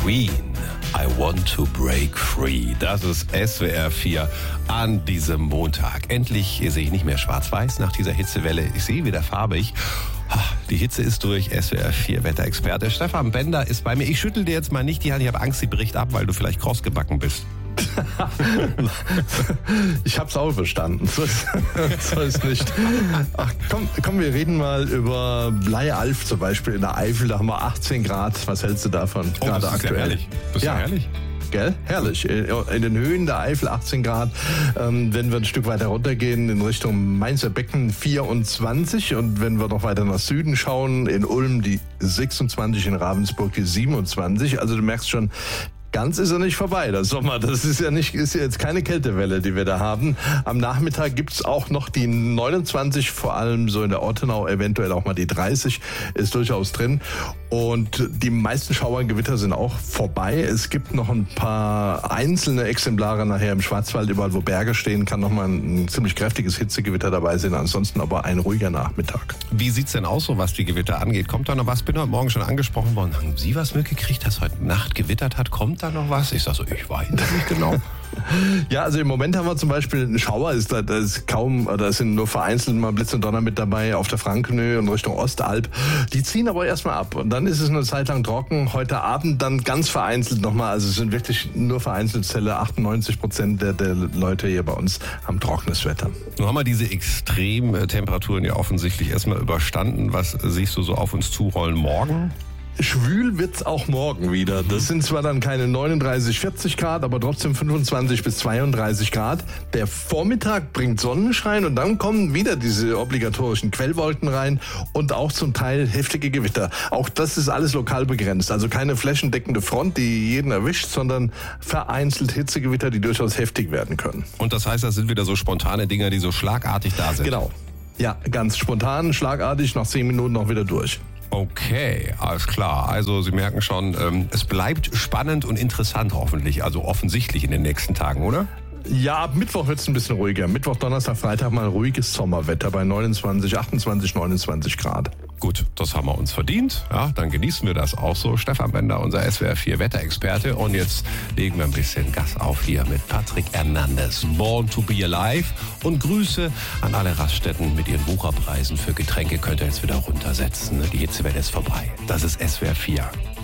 Queen, I want to break free. Das ist SWR 4 an diesem Montag. Endlich sehe ich nicht mehr schwarz-weiß nach dieser Hitzewelle. Ich sehe wieder farbig. Die Hitze ist durch. SWR 4 Wetterexperte Stefan Bender ist bei mir. Ich schüttel dir jetzt mal nicht die Hand. Ich habe Angst, sie bricht ab, weil du vielleicht krossgebacken bist. Ich hab's auch verstanden. So ist nicht. Ach, komm, wir reden mal über Bleialf zum Beispiel in der Eifel. Da haben wir 18 Grad. Was hältst du davon? Oh, gerade das ist aktuell. Ja herrlich. Das ist ja herrlich. Gell? Herrlich. In den Höhen der Eifel 18 Grad. Wenn wir ein Stück weiter runtergehen in Richtung Mainzer Becken 24. Und wenn wir noch weiter nach Süden schauen, in Ulm die 26, in Ravensburg die 27. Also du merkst schon, ganz ist er nicht vorbei, der Sommer. Das ist ja jetzt keine Kältewelle, die wir da haben. Am Nachmittag gibt's auch noch die 29, vor allem so in der Ortenau, eventuell auch mal die 30, ist durchaus drin. Und die meisten Schauergewitter sind auch vorbei. Es gibt noch ein paar einzelne Exemplare nachher im Schwarzwald, überall wo Berge stehen, kann noch mal ein ziemlich kräftiges Hitzegewitter dabei sein. Ansonsten aber ein ruhiger Nachmittag. Wie sieht's denn aus, so was die Gewitter angeht? Kommt da noch was? Bin heute Morgen schon angesprochen worden. Haben Sie was mitgekriegt, dass heute Nacht gewittert hat? Kommt da noch was? Ich sag so, ich weiß nicht genau. Ja, also im Moment haben wir zum Beispiel einen Schauer, da sind nur vereinzelt mal Blitz und Donner mit dabei auf der Frankenhöhe und Richtung Ostalb. Die ziehen aber erstmal ab und dann ist es eine Zeit lang trocken. Heute Abend dann ganz vereinzelt nochmal, also es sind wirklich nur vereinzelte Zelle. 98% der Leute hier bei uns haben trockenes Wetter. Nun haben wir diese Extremtemperaturen ja offensichtlich erstmal überstanden. Was siehst du so auf uns zurollen morgen? Schwül wird's auch morgen wieder. Das sind zwar dann keine 39, 40 Grad, aber trotzdem 25 bis 32 Grad. Der Vormittag bringt Sonnenschein und dann kommen wieder diese obligatorischen Quellwolken rein und auch zum Teil heftige Gewitter. Auch das ist alles lokal begrenzt. Also keine flächendeckende Front, die jeden erwischt, sondern vereinzelt Hitzegewitter, die durchaus heftig werden können. Und das heißt, das sind wieder so spontane Dinger, die so schlagartig da sind? Genau. Ja, ganz spontan, schlagartig, nach 10 Minuten auch wieder durch. Okay, alles klar. Also Sie merken schon, es bleibt spannend und interessant hoffentlich, also offensichtlich in den nächsten Tagen, oder? Ja, ab Mittwoch wird's ein bisschen ruhiger. Mittwoch, Donnerstag, Freitag mal ruhiges Sommerwetter bei 29, 28, 29 Grad. Gut, das haben wir uns verdient. Ja, dann genießen wir das auch so. Stefan Bender, unser SWR 4 Wetterexperte. Und jetzt legen wir ein bisschen Gas auf hier mit Patrick Hernandez. Born to be alive. Und Grüße an alle Raststätten mit ihren Wucherpreisen für Getränke. Könnt ihr jetzt wieder runtersetzen. Die Hitzewelle ist vorbei. Das ist SWR 4.